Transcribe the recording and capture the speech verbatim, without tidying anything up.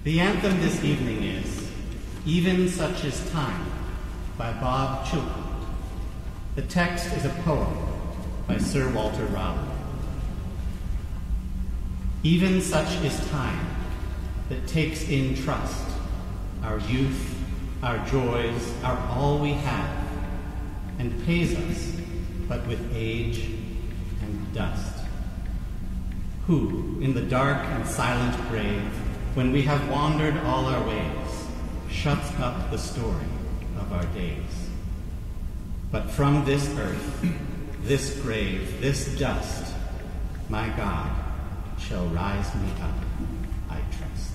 The anthem this evening is Even Such Is Time by Bob Chilcott. The text is a poem by Sir Walter Raleigh. Even such is time that takes in trust our youth, our joys, our all we have, and pays us but with age and dust. Who, in the dark and silent grave, when we have wandered all our ways, shuts up the story of our days. But from this earth, this grave, this dust, my God shall rise me up, I trust.